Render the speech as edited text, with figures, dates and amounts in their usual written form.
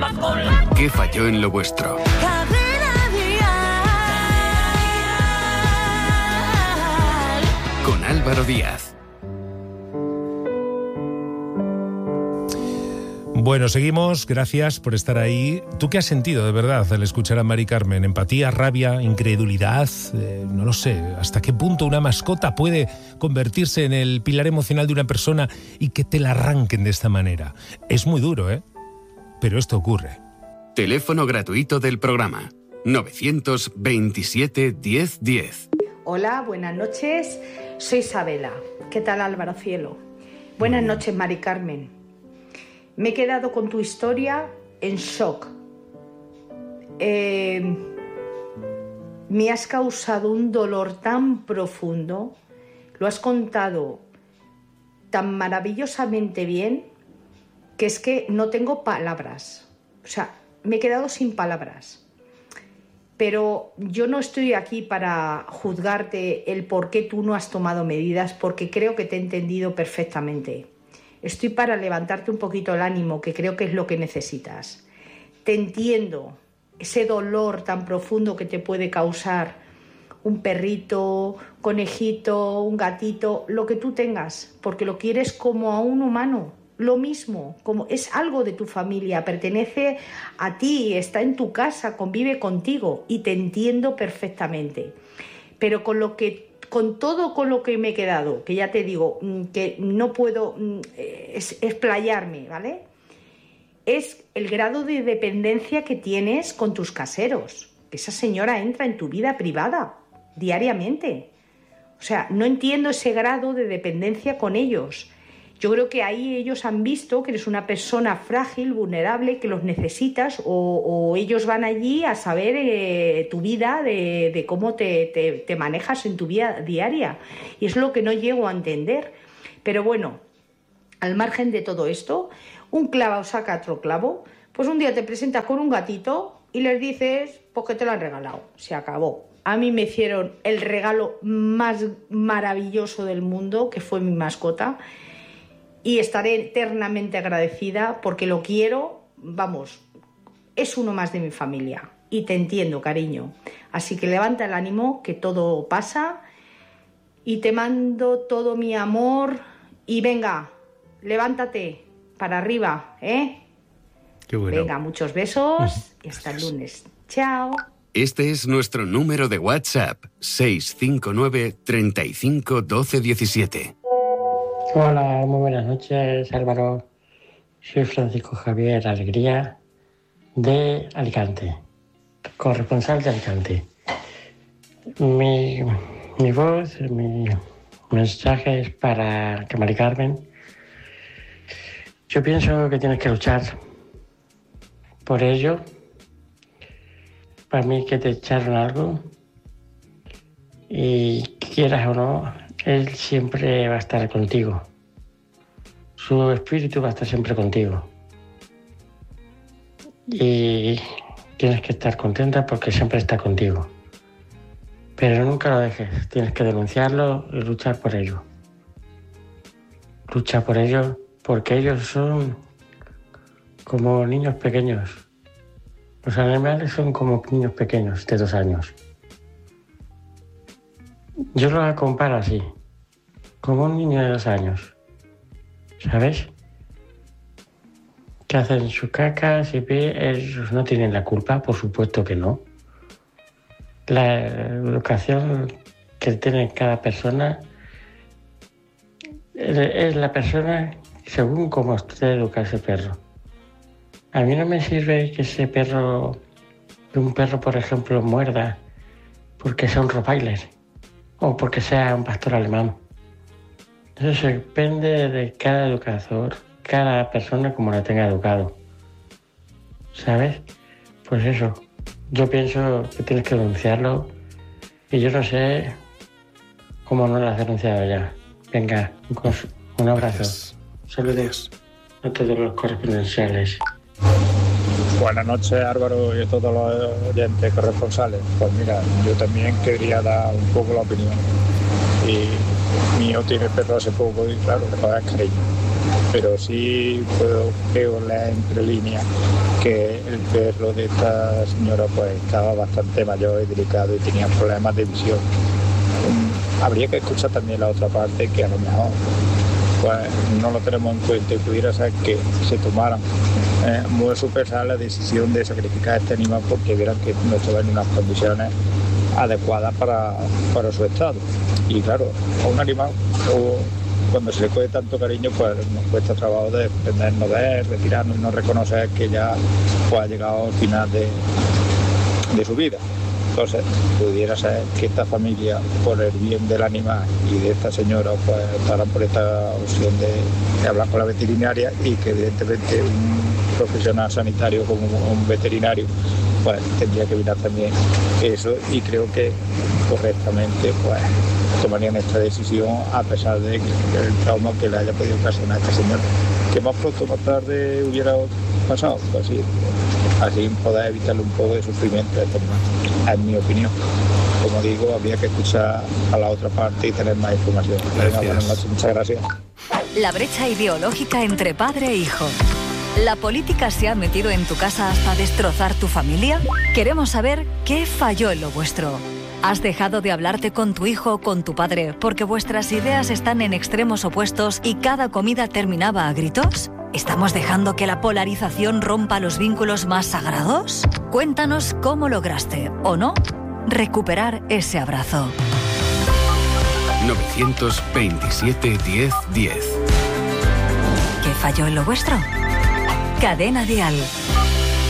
Coca-Cola. ¿Qué falló en lo vuestro? Cadena Dial. Con Álvaro Díaz. Bueno, seguimos. Gracias por estar ahí. ¿Tú qué has sentido de verdad al escuchar a Mari Carmen? ¿Empatía, rabia, incredulidad? No lo sé. ¿Hasta qué punto una mascota puede convertirse en el pilar emocional de una persona y que te la arranquen de esta manera? Es muy duro, ¿eh? Pero esto ocurre. Teléfono gratuito del programa 927 10 10. Hola, buenas noches. Soy Isabela. ¿Qué tal, Álvaro Cielo? Buenas noches, Mari Carmen. Me he quedado con tu historia en shock. Me has causado un dolor tan profundo, lo has contado tan maravillosamente bien, que es que no tengo palabras. O sea, me he quedado sin palabras. Pero yo no estoy aquí para juzgarte el por qué tú no has tomado medidas, porque creo que te he entendido perfectamente. Estoy para levantarte un poquito el ánimo, que creo que es lo que necesitas. Te entiendo, ese dolor tan profundo que te puede causar un perrito, conejito, un gatito, lo que tú tengas, porque lo quieres como a un humano, lo mismo, como es algo de tu familia, pertenece a ti, está en tu casa, convive contigo y te entiendo perfectamente. Pero con todo lo que me he quedado, que ya te digo, que no puedo explayarme, ¿vale? Es el grado de dependencia que tienes con tus caseros. Esa señora entra en tu vida privada diariamente. O sea, no entiendo ese grado de dependencia con ellos. Yo creo que ahí ellos han visto que eres una persona frágil, vulnerable, que los necesitas, o ellos van allí a saber tu vida, de cómo te manejas en tu vida diaria. Y es lo que no llego a entender. Pero bueno, al margen de todo esto, un clavo saca otro clavo. Pues un día te presentas con un gatito y les dices, pues que te lo han regalado. Se acabó. A mí me hicieron el regalo más maravilloso del mundo, que fue mi mascota. Y estaré eternamente agradecida porque lo quiero, vamos, es uno más de mi familia. Y te entiendo, cariño. Así que levanta el ánimo, que todo pasa. Y te mando todo mi amor. Y venga, levántate para arriba, ¿eh? Qué bueno. Venga, muchos besos y hasta el lunes. Chao. Este es nuestro número de WhatsApp, 659 35 12 17. Hola, muy buenas noches, Álvaro. Soy Francisco Javier Alegría, de Alicante, corresponsal de Alicante. Mi voz, mi mensaje es para Mari Carmen. Yo pienso que tienes que luchar por ello. Para mí que te echaron algo y quieras o no, él siempre va a estar contigo. Su espíritu va a estar siempre contigo. Y tienes que estar contenta porque siempre está contigo. Pero nunca lo dejes. Tienes que denunciarlo y luchar por ello. Lucha por ello porque ellos son como niños pequeños. Los animales son como niños pequeños de 2 años. Yo lo comparo así, como un niño de 2 años, ¿sabes? Que hacen sus cacas y ellos no tienen la culpa, por supuesto que no. La educación que tiene cada persona es la persona según cómo usted educa a ese perro. A mí no me sirve que un perro, por ejemplo, muerda porque sea un rottweiler o porque sea un pastor alemán. Eso depende de cada educador, cada persona como la tenga educado. ¿Sabes? Pues eso, yo pienso que tienes que denunciarlo y yo no sé cómo no lo has denunciado ya. Venga, un abrazo. Saludos a todos los corresponsales. Buenas noches, Álvaro, y a todos los oyentes corresponsales. Pues mira, yo también quería dar un poco la opinión. Y mi hijo tiene perro hace poco y claro, le paga cariño. pero sí puedo leer entre líneas que el perro de esta señora pues estaba bastante mayor y delicado y tenía problemas de visión. Habría que escuchar también la otra parte, que a lo mejor pues no lo tenemos en cuenta y pudiera ser que se tomaran muy supersada la decisión de sacrificar a este animal porque vieran que no estaba en unas condiciones adecuadas para su estado. Y claro, a un animal cuando se le coge tanto cariño pues nos cuesta trabajo de desprendernos de él, retirarnos y no reconocer que ya pues, ha llegado al final de su vida. Entonces, pudiera ser que esta familia, por el bien del animal y de esta señora, pues optaran por esta opción de hablar con la veterinaria y que evidentemente un profesional sanitario como un veterinario, pues tendría que mirar también eso y creo que correctamente pues tomarían esta decisión a pesar de que el trauma que le haya podido ocasionar a esta señora. Que más pronto o más tarde hubiera pasado, pues sí, así poder evitarle un poco de sufrimiento a este animal, en mi opinión. Como digo, había que escuchar a la otra parte y tener más información. Venga, buenas noches, muchas gracias. La brecha ideológica entre padre e hijo. ¿La política se ha metido en tu casa hasta destrozar tu familia? Queremos saber qué falló en lo vuestro. ¿Has dejado de hablarte con tu hijo o con tu padre porque vuestras ideas están en extremos opuestos y cada comida terminaba a gritos? ¿Estamos dejando que la polarización rompa los vínculos más sagrados? Cuéntanos cómo lograste, o no, recuperar ese abrazo. 927 10 10. ¿Qué falló en lo vuestro? Cadena Dial.